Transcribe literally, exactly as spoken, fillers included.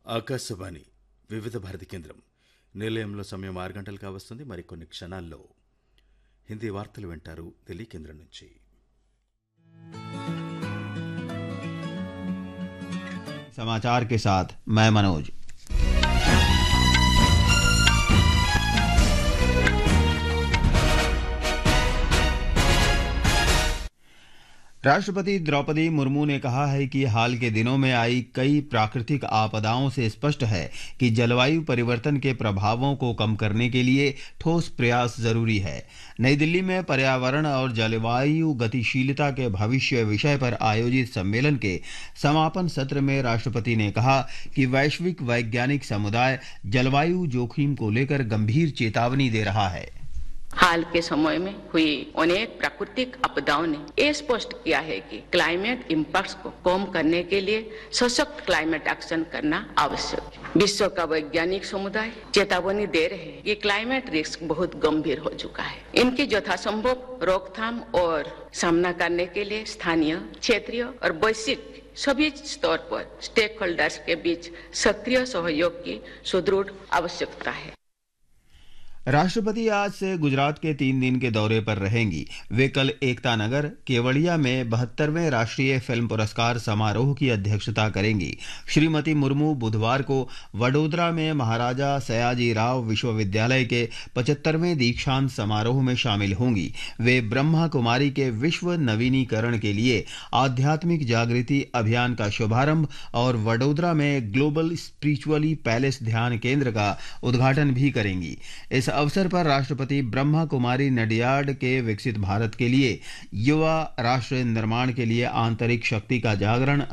ఆకాశవాణి వివిధ భారతి కేంద్రం నిలయంలో సమయం ఆరు గంటలు కావస్తుంది. మరికొన్ని క్షణాల్లో హిందీ వార్తలు వింటారు ఢిల్లీ కేంద్రం నుంచి. समाचार के साथ मैं मनोज. राष्ट्रपति द्रौपदी मुर्मू ने कहा है कि हाल के दिनों में आई कई प्राकृतिक आपदाओं से स्पष्ट है कि जलवायु परिवर्तन के प्रभावों को कम करने के लिए ठोस प्रयास जरूरी है. नई दिल्ली में पर्यावरण और जलवायु गतिशीलता के भविष्य विषय पर आयोजित सम्मेलन के समापन सत्र में राष्ट्रपति ने कहा कि वैश्विक वैज्ञानिक समुदाय जलवायु जोखिम को लेकर गंभीर चेतावनी दे रहा है. हाल के समय में हुई अनेक प्राकृतिक आपदाओं ने ये स्पष्ट किया है कि क्लाइमेट इम्पैक्ट्स को कम करने के लिए सशक्त क्लाइमेट एक्शन करना आवश्यक है. विश्व का वैज्ञानिक समुदाय चेतावनी दे रहे हैं कि क्लाइमेट रिस्क बहुत गंभीर हो चुका है. इनकी यथासंभव रोकथाम और सामना करने के लिए स्थानीय, क्षेत्रीय और वैश्विक सभी स्तर पर स्टेक होल्डर्स के बीच सक्रिय सहयोग की सुदृढ़ आवश्यकता है. राष्ट्रपति आज से गुजरात के तीन दिन के दौरे पर रहेंगी. वे कल एकता नगर केवड़िया में बहत्तरवें राष्ट्रीय फिल्म पुरस्कार समारोह की अध्यक्षता करेंगी. श्रीमती मुर्मू बुधवार को वडोदरा में महाराजा सयाजी राव विश्वविद्यालय के पचहत्तरवें दीक्षांत समारोह में शामिल होंगी. वे ब्रह्मा कुमारी के विश्व नवीनीकरण के लिए आध्यात्मिक जागृति अभियान का शुभारंभ और वडोदरा में ग्लोबल स्पिरिचुअली पैलेस ध्यान केंद्र का उद्घाटन भी करेंगी. इस अवसर पर राष्ट्रपति ब्रह्मा कुमारी नडियाड के विकसित भारत के लिए युवा राष्ट्र निर्माण के लिए आंतरिक शक्ति का जागरण